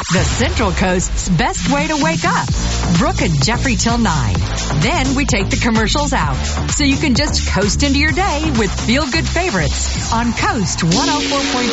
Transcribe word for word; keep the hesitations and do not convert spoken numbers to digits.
The Central Coast's best way to wake up. Brooke and Jeffrey till nine. Then we take the commercials out, so you can just coast into your day with feel-good favorites on Coast one oh four point